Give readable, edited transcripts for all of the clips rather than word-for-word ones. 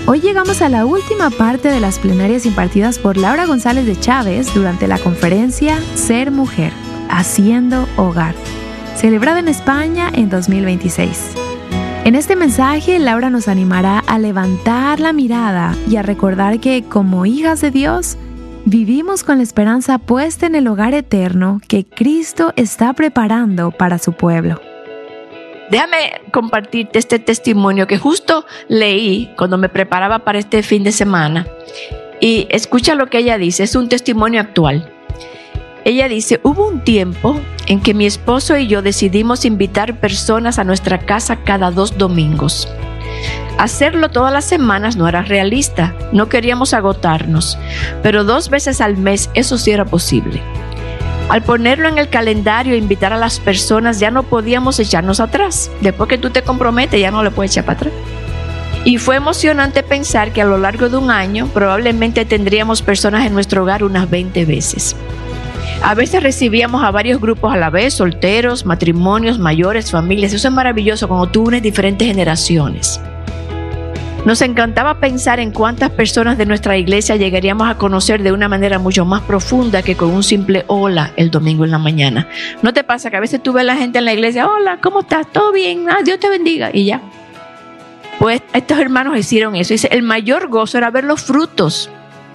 Hoy llegamos a la última parte de las plenarias impartidas por Laura González de Chávez durante la conferencia Ser Mujer, Haciendo Hogar, celebrada en España en 2026. En este mensaje, Laura nos animará a levantar la mirada y a recordar que, como hijas de Dios, vivimos con la esperanza puesta en el hogar eterno que Cristo está preparando para su pueblo. Déjame compartirte este testimonio que justo leí cuando me preparaba para este fin de semana. Y escucha lo que ella dice, es un testimonio actual. Ella dice: hubo un tiempo en que mi esposo y yo decidimos invitar personas a nuestra casa cada 2 domingos. Hacerlo todas las semanas no era realista, no queríamos agotarnos, pero 2 veces al mes eso sí era posible. Al ponerlo en el calendario e invitar a las personas, ya no podíamos echarnos atrás. Después que tú te comprometes, ya no le puedes echar para atrás. Y fue emocionante pensar que a lo largo de un año probablemente tendríamos personas en nuestro hogar unas 20 veces. A veces recibíamos a varios grupos a la vez, solteros, matrimonios, mayores, familias. Eso es maravilloso cuando tú unes diferentes generaciones. Nos encantaba pensar en cuántas personas de nuestra iglesia llegaríamos a conocer de una manera mucho más profunda que con un simple hola el domingo en la mañana. ¿No te pasa que a veces tú ves a la gente en la iglesia: hola, ¿cómo estás? ¿Todo bien? Dios te bendiga, y ya? Pues estos hermanos hicieron eso. Dice, el mayor gozo era ver los frutos.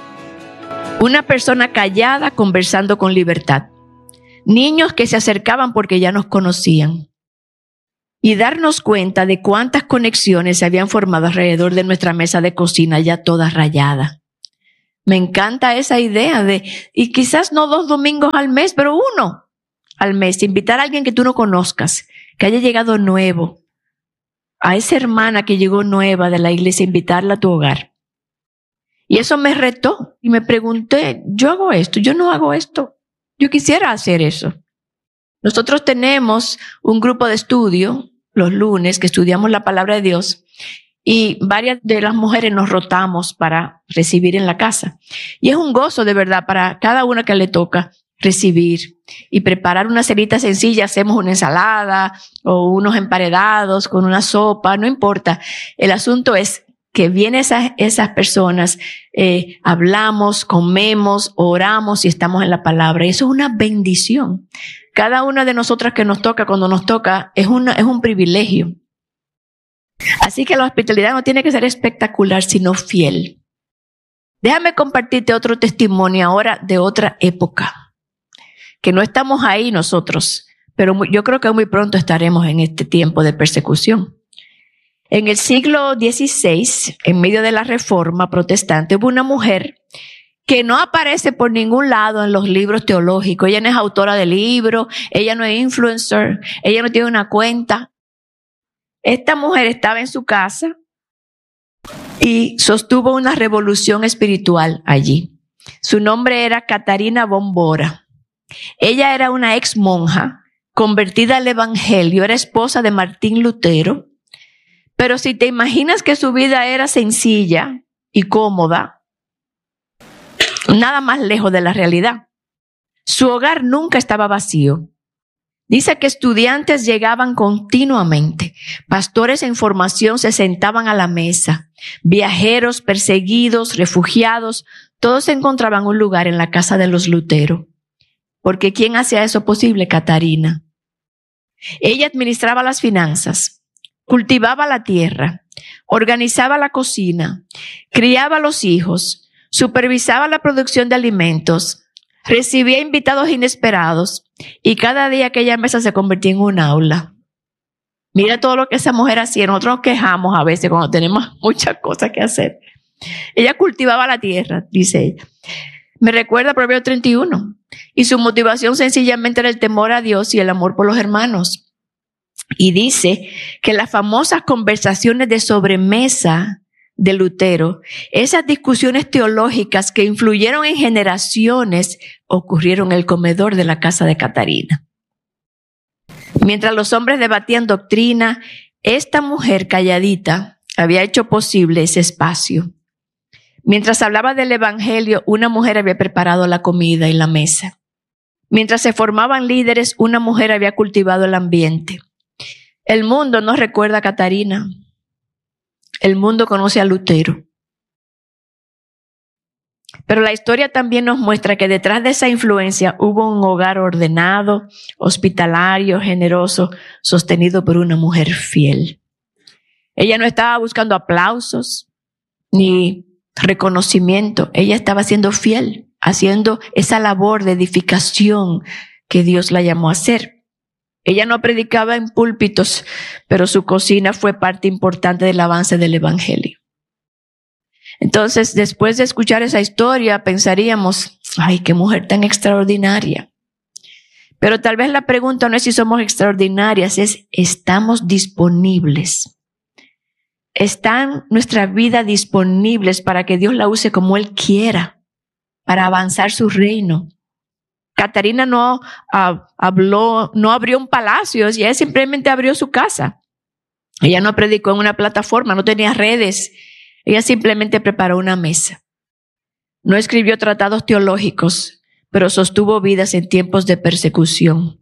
Una persona callada conversando con libertad. Niños que se acercaban porque ya nos conocían. Y darnos cuenta de cuántas conexiones se habían formado alrededor de nuestra mesa de cocina ya toda rayada. Me encanta esa idea y quizás no 2 domingos al mes, pero 1 al mes. Invitar a alguien que tú no conozcas, que haya llegado nuevo. A esa hermana que llegó nueva de la iglesia, invitarla a tu hogar. Y eso me retó y me pregunté, yo hago esto, yo no hago esto. Yo quisiera hacer eso. Nosotros tenemos un grupo de estudio los lunes que estudiamos la palabra de Dios y varias de las mujeres nos rotamos para recibir en la casa. Y es un gozo de verdad para cada una que le toca recibir y preparar una cenita sencilla. Hacemos una ensalada o unos emparedados con una sopa, no importa. El asunto es que vienen esas personas, hablamos, comemos, oramos y estamos en la palabra. Y eso es una bendición. Cada una de nosotras que nos toca, cuando nos toca, es un privilegio. Así que la hospitalidad no tiene que ser espectacular, sino fiel. Déjame compartirte otro testimonio ahora de otra época, que no estamos ahí nosotros, pero yo creo que muy pronto estaremos en este tiempo de persecución. En el siglo XVI, en medio de la Reforma protestante, hubo una mujer que no aparece por ningún lado en los libros teológicos. Ella no es autora de libros, ella no es influencer, ella no tiene una cuenta. Esta mujer estaba en su casa y sostuvo una revolución espiritual allí. Su nombre era Catarina von Bora. Ella era una ex monja, convertida al evangelio, era esposa de Martín Lutero. Pero si te imaginas que su vida era sencilla y cómoda, nada más lejos de la realidad. Su hogar nunca estaba vacío. Dice que estudiantes llegaban continuamente, pastores en formación se sentaban a la mesa, viajeros, perseguidos, refugiados, todos encontraban un lugar en la casa de los Lutero. Porque ¿quién hacía eso posible? Catarina. Ella administraba las finanzas, cultivaba la tierra, organizaba la cocina, criaba a los hijos, supervisaba la producción de alimentos, recibía invitados inesperados y cada día aquella mesa se convertía en un aula. Mira todo lo que esa mujer hacía. Nosotros nos quejamos a veces cuando tenemos muchas cosas que hacer. Ella cultivaba la tierra, dice ella. Me recuerda a Proverbios 31 y su motivación sencillamente era el temor a Dios y el amor por los hermanos. Y dice que las famosas conversaciones de sobremesa de Lutero, esas discusiones teológicas que influyeron en generaciones, ocurrieron en el comedor de la casa de Catarina. Mientras los hombres debatían doctrina, esta mujer calladita había hecho posible ese espacio. Mientras hablaba del evangelio, una mujer había preparado la comida y la mesa. Mientras se formaban líderes, una mujer había cultivado el ambiente. El mundo no recuerda a Catarina. El mundo conoce a Lutero. Pero la historia también nos muestra que detrás de esa influencia hubo un hogar ordenado, hospitalario, generoso, sostenido por una mujer fiel. Ella no estaba buscando aplausos ni reconocimiento. Ella estaba siendo fiel, haciendo esa labor de edificación que Dios la llamó a hacer. Ella no predicaba en púlpitos, pero su cocina fue parte importante del avance del evangelio. Entonces, después de escuchar esa historia, pensaríamos, ¡ay, qué mujer tan extraordinaria! Pero tal vez la pregunta no es si somos extraordinarias, es ¿estamos disponibles? ¿Están nuestra vida disponibles para que Dios la use como Él quiera, para avanzar su reino? Catarina no abrió un palacio, ella simplemente abrió su casa. Ella no predicó en una plataforma, no tenía redes. Ella simplemente preparó una mesa. No escribió tratados teológicos, pero sostuvo vidas en tiempos de persecución.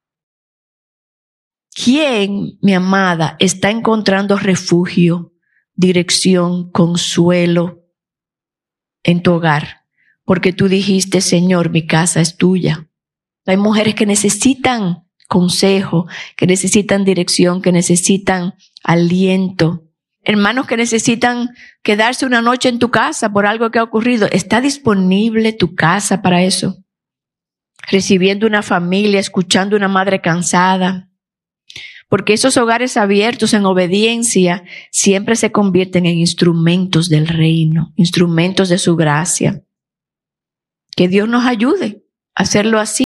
¿Quién, mi amada, está encontrando refugio, dirección, consuelo en tu hogar? Porque tú dijiste, Señor, mi casa es tuya. Hay mujeres que necesitan consejo, que necesitan dirección, que necesitan aliento. Hermanos que necesitan quedarse una noche en tu casa por algo que ha ocurrido. ¿Está disponible tu casa para eso? Recibiendo una familia, escuchando una madre cansada. Porque esos hogares abiertos en obediencia siempre se convierten en instrumentos del reino, instrumentos de su gracia. Que Dios nos ayude a hacerlo así.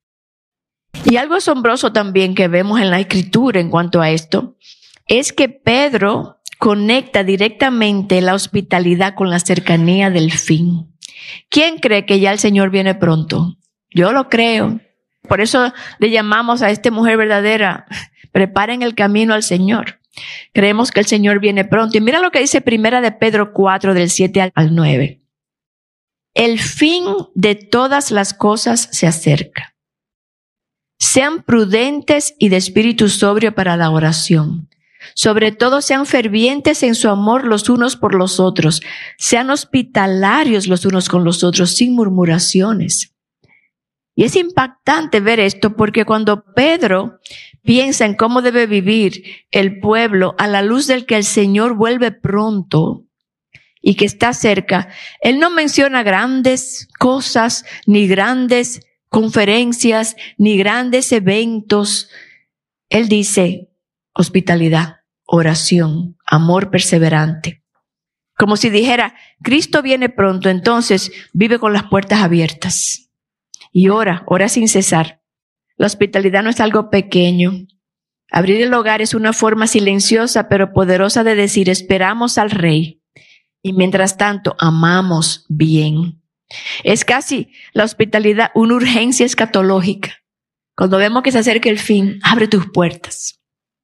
Y algo asombroso también que vemos en la Escritura en cuanto a esto, es que Pedro conecta directamente la hospitalidad con la cercanía del fin. ¿Quién cree que ya el Señor viene pronto? Yo lo creo. Por eso le llamamos a esta mujer verdadera, preparen el camino al Señor. Creemos que el Señor viene pronto. Y mira lo que dice Primera de Pedro 4, del 7 al 9. El fin de todas las cosas se acerca. Sean prudentes y de espíritu sobrio para la oración. Sobre todo sean fervientes en su amor los unos por los otros. Sean hospitalarios los unos con los otros sin murmuraciones. Y es impactante ver esto porque cuando Pedro piensa en cómo debe vivir el pueblo a la luz del que el Señor vuelve pronto y que está cerca, él no menciona grandes cosas, ni grandes conferencias, ni grandes eventos. Él dice hospitalidad, oración, amor perseverante. Como si dijera, Cristo viene pronto, entonces vive con las puertas abiertas. Y ora sin cesar. La hospitalidad no es algo pequeño. Abrir el hogar es una forma silenciosa pero poderosa de decir, esperamos al Rey. Y mientras tanto, amamos bien. Es casi la hospitalidad una urgencia escatológica. Cuando vemos que se acerca el fin, abre tus puertas.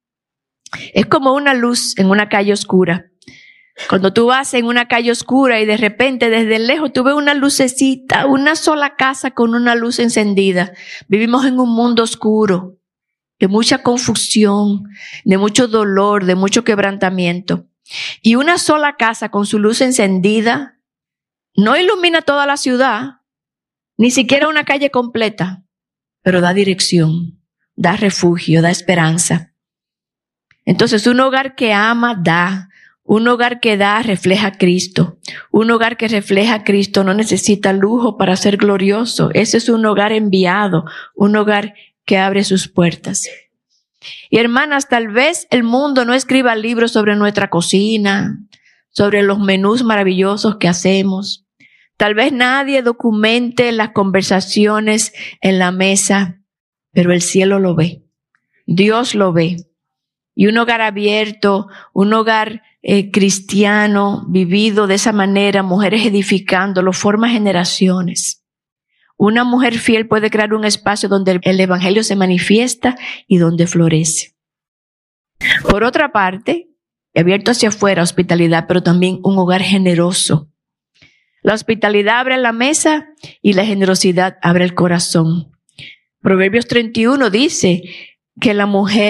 Es como una luz en una calle oscura. Cuando tú vas en una calle oscura y de repente desde lejos tú ves una lucecita, una sola casa con una luz encendida. Vivimos en un mundo oscuro, de mucha confusión, de mucho dolor, de mucho quebrantamiento. Y una sola casa con su luz encendida no ilumina toda la ciudad, ni siquiera una calle completa, pero da dirección, da refugio, da esperanza. Entonces un hogar que ama, da. Un hogar que da refleja a Cristo. Un hogar que refleja a Cristo no necesita lujo para ser glorioso. Ese es un hogar enviado, un hogar que abre sus puertas. Y hermanas, tal vez el mundo no escriba libros sobre nuestra cocina, sobre los menús maravillosos que hacemos. Tal vez nadie documente las conversaciones en la mesa, pero el cielo lo ve. Dios lo ve. Y un hogar abierto, un hogar cristiano, vivido de esa manera, mujeres edificándolo, forma generaciones. Una mujer fiel puede crear un espacio donde el evangelio se manifiesta y donde florece. Por otra parte, abierto hacia afuera, hospitalidad, pero también un hogar generoso. La hospitalidad abre la mesa y la generosidad abre el corazón. Proverbios 31 dice que la mujer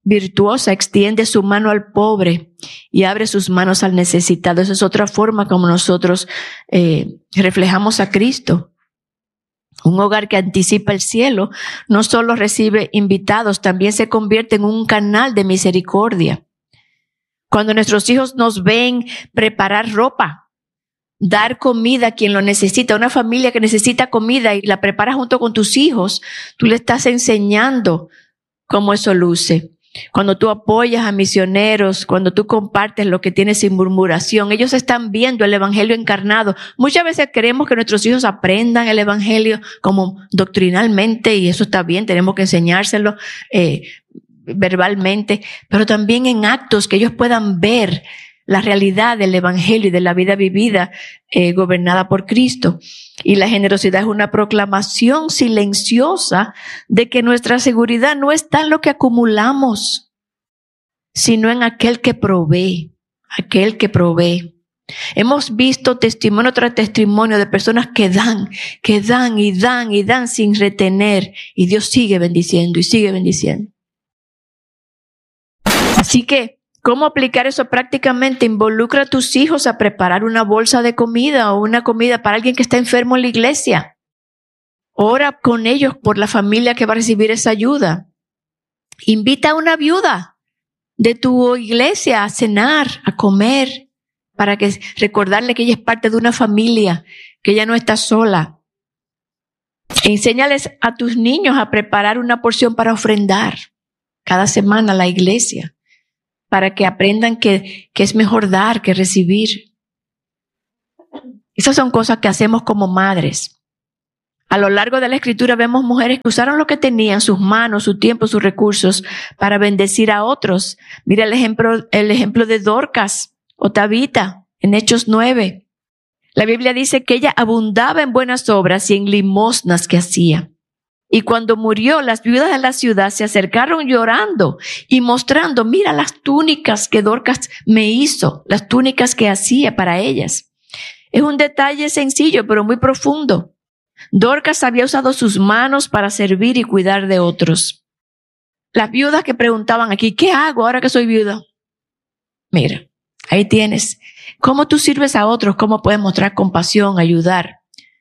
virtuosa, extiende su mano al pobre y abre sus manos al necesitado. Esa es otra forma como nosotros reflejamos a Cristo. Un hogar que anticipa el cielo no solo recibe invitados, también se convierte en un canal de misericordia. Cuando nuestros hijos nos ven preparar ropa, dar comida a quien lo necesita, una familia que necesita comida y la preparas junto con tus hijos, tú le estás enseñando cómo eso luce. Cuando tú apoyas a misioneros, cuando tú compartes lo que tienes sin murmuración, ellos están viendo el evangelio encarnado. Muchas veces queremos que nuestros hijos aprendan el evangelio como doctrinalmente, y eso está bien, tenemos que enseñárselo verbalmente, pero también en actos, que ellos puedan ver la realidad del evangelio y de la vida vivida gobernada por Cristo. Y la generosidad es una proclamación silenciosa de que nuestra seguridad no está en lo que acumulamos, sino en aquel que provee, aquel que provee. Hemos visto testimonio tras testimonio de personas que dan y dan y dan sin retener, y Dios sigue bendiciendo y sigue bendiciendo. Así que, ¿cómo aplicar eso prácticamente? Involucra a tus hijos a preparar una bolsa de comida o una comida para alguien que está enfermo en la iglesia. Ora con ellos por la familia que va a recibir esa ayuda. Invita a una viuda de tu iglesia a cenar, a comer, para que recordarle que ella es parte de una familia, que ella no está sola. Enséñales a tus niños a preparar una porción para ofrendar cada semana a la iglesia, para que aprendan que es mejor dar que recibir. Esas son cosas que hacemos como madres. A lo largo de la Escritura vemos mujeres que usaron lo que tenían, sus manos, su tiempo, sus recursos, para bendecir a otros. Mira el ejemplo de Dorcas o Tabita en Hechos 9. La Biblia dice que ella abundaba en buenas obras y en limosnas que hacía. Y cuando murió, las viudas de la ciudad se acercaron llorando y mostrando, mira las túnicas que Dorcas me hizo, las túnicas que hacía para ellas. Es un detalle sencillo, pero muy profundo. Dorcas había usado sus manos para servir y cuidar de otros. Las viudas que preguntaban aquí, ¿qué hago ahora que soy viuda? Mira, ahí tienes. ¿Cómo tú sirves a otros? ¿Cómo puedes mostrar compasión, ayudar?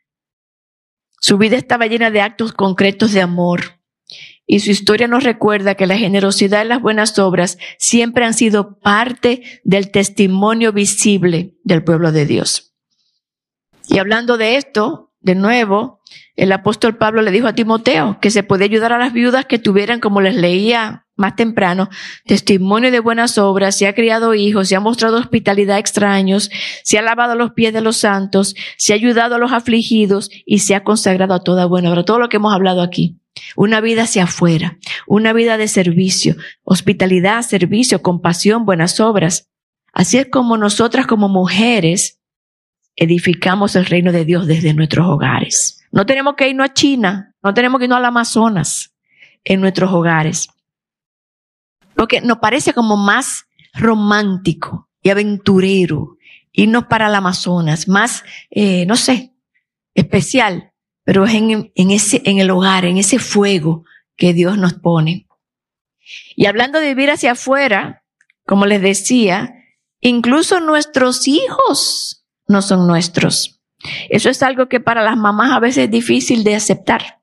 Su vida estaba llena de actos concretos de amor, y su historia nos recuerda que la generosidad y las buenas obras siempre han sido parte del testimonio visible del pueblo de Dios. Y hablando de esto, de nuevo, el apóstol Pablo le dijo a Timoteo que se podía ayudar a las viudas que tuvieran, como les leía más temprano, testimonio de buenas obras, se ha criado hijos, se ha mostrado hospitalidad a extraños, se ha lavado los pies de los santos, se ha ayudado a los afligidos y se ha consagrado a toda buena obra. Todo lo que hemos hablado aquí. Una vida hacia afuera, una vida de servicio, hospitalidad, servicio, compasión, buenas obras. Así es como nosotras como mujeres edificamos el reino de Dios desde nuestros hogares. No tenemos que irnos a China, no tenemos que irnos al Amazonas, en nuestros hogares. Porque nos parece como más romántico y aventurero irnos para el Amazonas, más, no sé, especial, pero es en el hogar, en ese fuego que Dios nos pone. Y hablando de vivir hacia afuera, como les decía, incluso nuestros hijos no son nuestros. Eso es algo que para las mamás a veces es difícil de aceptar.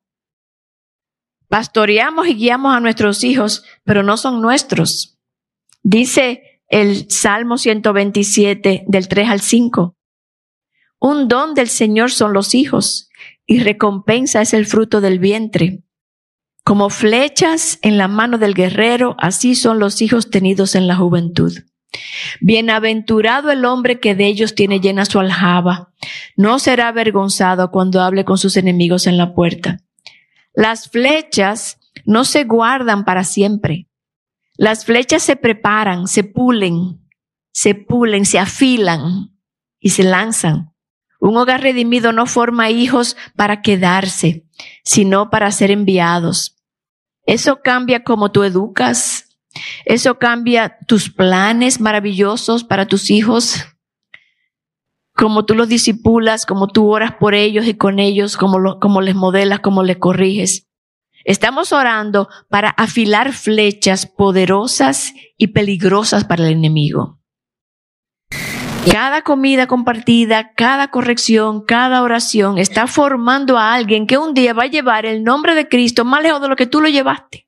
Pastoreamos y guiamos a nuestros hijos, pero no son nuestros. Dice el Salmo 127, del 3 al 5. Un don del Señor son los hijos, y recompensa es el fruto del vientre. Como flechas en la mano del guerrero, así son los hijos tenidos en la juventud. Bienaventurado el hombre que de ellos tiene llena su aljaba. No será avergonzado cuando hable con sus enemigos en la puerta. Las flechas no se guardan para siempre. Las flechas se preparan, se pulen, se afilan y se lanzan. Un hogar redimido no forma hijos para quedarse, sino para ser enviados. Eso cambia cómo tú educas. Eso cambia tus planes maravillosos para tus hijos. Cómo tú los discipulas, cómo tú oras por ellos y con ellos, cómo les modelas, cómo les corriges. Estamos orando para afilar flechas poderosas y peligrosas para el enemigo. Cada comida compartida, cada corrección, cada oración está formando a alguien que un día va a llevar el nombre de Cristo más lejos de lo que tú lo llevaste.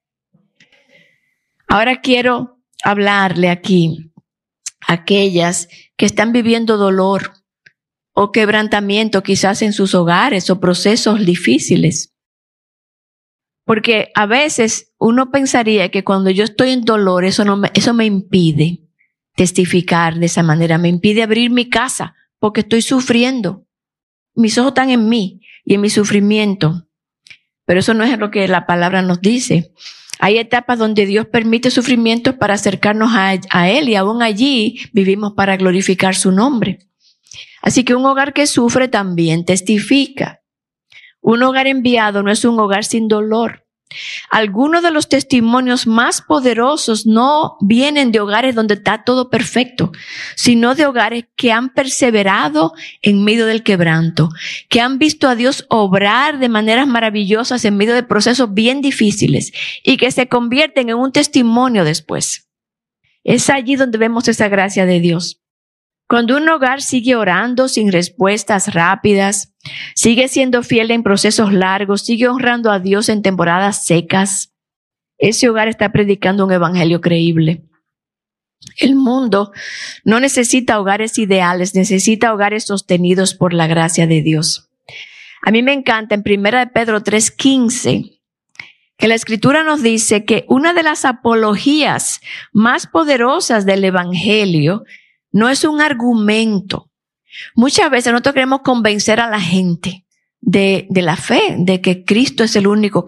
Ahora quiero hablarle aquí a aquellas que están viviendo dolor o quebrantamiento quizás en sus hogares o procesos difíciles. Porque a veces uno pensaría que cuando yo estoy en dolor, eso me impide testificar de esa manera, me impide abrir mi casa porque estoy sufriendo. Mis ojos están en mí y en mi sufrimiento. Pero eso no es lo que la palabra nos dice. Hay etapas donde Dios permite sufrimientos para acercarnos a Él y aún allí vivimos para glorificar su nombre. Así que un hogar que sufre también testifica. Un hogar enviado no es un hogar sin dolor. Algunos de los testimonios más poderosos no vienen de hogares donde está todo perfecto, sino de hogares que han perseverado en medio del quebranto, que han visto a Dios obrar de maneras maravillosas en medio de procesos bien difíciles y que se convierten en un testimonio después. Es allí donde vemos esa gracia de Dios. Cuando un hogar sigue orando sin respuestas rápidas, sigue siendo fiel en procesos largos, sigue honrando a Dios en temporadas secas, ese hogar está predicando un evangelio creíble. El mundo no necesita hogares ideales, necesita hogares sostenidos por la gracia de Dios. A mí me encanta en 1 Pedro 3:15 que la Escritura nos dice que una de las apologías más poderosas del evangelio no es un argumento. Muchas veces nosotros queremos convencer a la gente de la fe, de que Cristo es el único